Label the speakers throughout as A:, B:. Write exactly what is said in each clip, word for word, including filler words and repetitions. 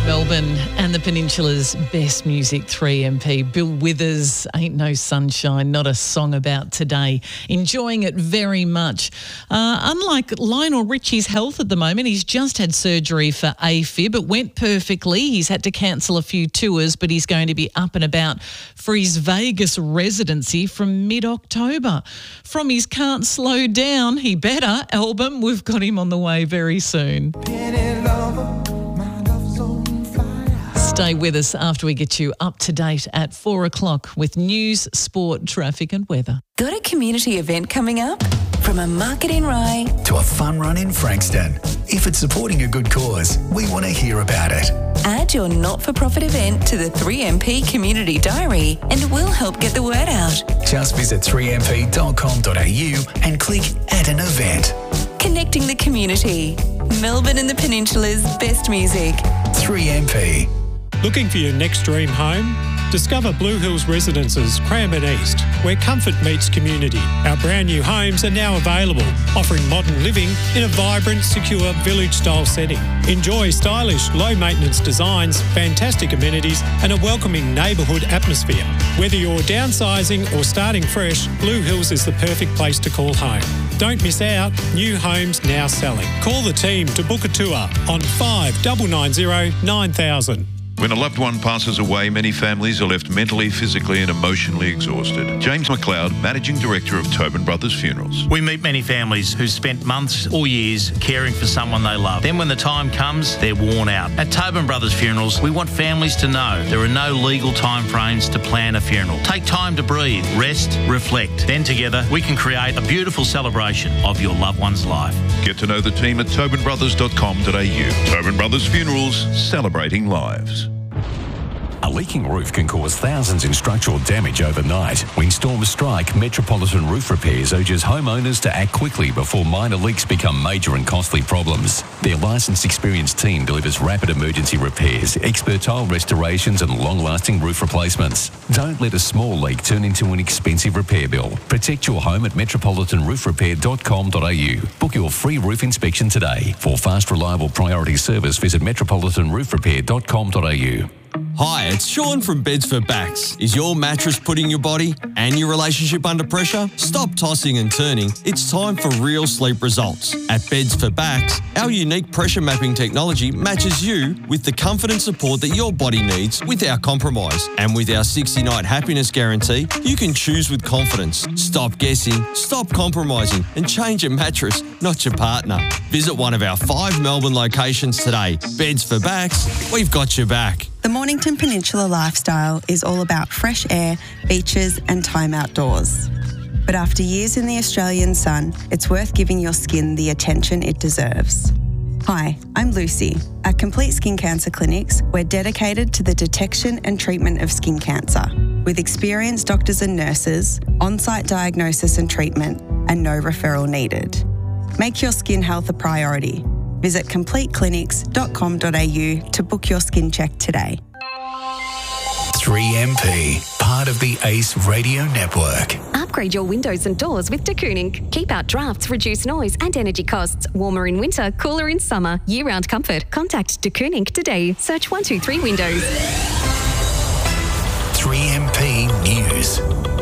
A: Melbourne and the Peninsula's best music, three M P. Bill Withers, Ain't No Sunshine, not a song about today. Enjoying it very much. Uh, unlike Lionel Richie's health at the moment, he's just had surgery for AFib. It went perfectly. He's had to cancel a few tours, but he's going to be up and about for his Vegas residency from mid-October. From his Can't Slow Down, He Better album, we've got him on the way very soon. Stay with us after we get you up to date at four o'clock with news, sport, traffic and weather.
B: Got a community event coming up? From a market in Rye
C: to a fun run in Frankston. If it's supporting a good cause, we want to hear about it.
B: Add your not-for-profit event to the three M P Community Diary and we'll help get the word out.
C: Just visit three m p dot com dot a u and click Add an Event.
B: Connecting the community. Melbourne and the Peninsula's best music.
C: three M P.
D: Looking for your next dream home? Discover Blue Hills Residences, Cranbourne East, where comfort meets community. Our brand new homes are now available, offering modern living in a vibrant, secure, village-style setting. Enjoy stylish, low-maintenance designs, fantastic amenities and a welcoming neighbourhood atmosphere. Whether you're downsizing or starting fresh, Blue Hills is the perfect place to call home. Don't miss out. New homes now selling. Call the team to book a tour on five nine nine zero nine thousand.
E: When a loved one passes away, many families are left mentally, physically and emotionally exhausted. James McLeod, Managing Director of Tobin Brothers Funerals.
F: We meet many families who spent months or years caring for someone they love. Then when the time comes, they're worn out. At Tobin Brothers Funerals, we want families to know there are no legal timeframes to plan a funeral. Take time to breathe, rest, reflect. Then together, we can create a beautiful celebration of your loved one's life.
E: Get to know the team at tobin brothers dot com dot a u. Tobin Brothers Funerals, celebrating lives.
G: A leaking roof can cause thousands in structural damage overnight. When storms strike, Metropolitan Roof Repairs urges homeowners to act quickly before minor leaks become major and costly problems. Their licensed, experienced team delivers rapid emergency repairs, expert tile restorations and long-lasting roof replacements. Don't let a small leak turn into an expensive repair bill. Protect your home at metropolitan roof repair dot com dot a u. Book your free roof inspection today. For fast, reliable priority service, visit metropolitan roof repair dot com dot a u.
H: Hi, it's Sean from Beds for Backs. Is your mattress putting your body and your relationship under pressure? Stop tossing and turning. It's time for real sleep results. At Beds for Backs, our unique pressure mapping technology matches you with the comfort and support that your body needs without compromise. And with our sixty-night happiness guarantee, you can choose with confidence. Stop guessing, stop compromising, and change your mattress, not your partner. Visit one of our five Melbourne locations today. Beds for Backs, we've got your back.
I: The Mornington Peninsula lifestyle is all about fresh air, beaches and time outdoors. But after years in the Australian sun, it's worth giving your skin the attention it deserves. Hi, I'm Lucy. At Complete Skin Cancer Clinics, we're dedicated to the detection and treatment of skin cancer, with experienced doctors and nurses, on-site diagnosis and treatment, and no referral needed. Make your skin health a priority. Visit complete clinics dot com dot a u to book your skin check today.
C: three M P, part of the Ace Radio Network.
J: Upgrade your windows and doors with De Kooning. Keep out drafts, reduce noise and energy costs. Warmer in winter, cooler in summer. Year-round comfort. Contact De Kooning today. Search one two three Windows.
C: three M P News.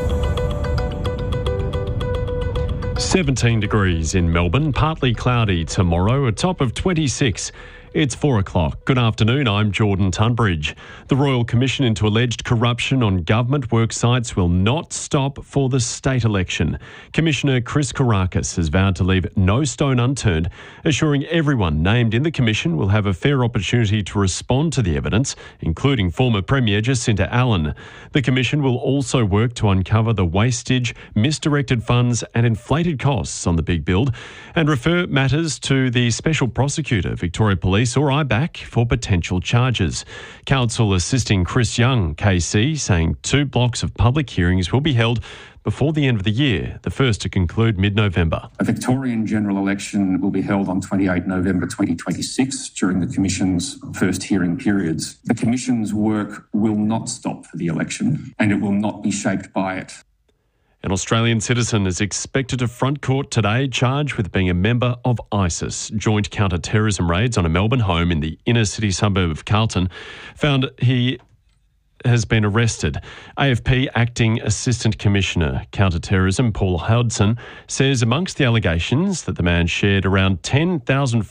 K: seventeen degrees in Melbourne, partly cloudy tomorrow, a top of twenty-six. It's four o'clock. Good afternoon, I'm Jordan Tunbridge. The Royal Commission into alleged corruption on government work sites will not stop for the state election. Commissioner Chris Kourakis has vowed to leave no stone unturned, assuring everyone named in the commission will have a fair opportunity to respond to the evidence, including former Premier Jacinta Allen. The commission will also work to uncover the wastage, misdirected funds and inflated costs on the big build and refer matters to the Special Prosecutor, Victoria Police or I B A C for potential charges. Counsel assisting Chris Young, K C, saying two blocks of public hearings will be held before the end of the year, the first to conclude mid-November.
L: A Victorian general election will be held on twenty-eighth November twenty twenty-six during the Commission's first hearing periods. The Commission's work will not stop for the election and it will not be shaped by it.
K: An Australian citizen is expected to front court today, charged with being a member of ISIS. Joint counter-terrorism raids on a Melbourne home in the inner city suburb of Carlton found he has been arrested. A F P Acting Assistant Commissioner Counter-Terrorism Paul Hudson says amongst the allegations that the man shared around ten thousand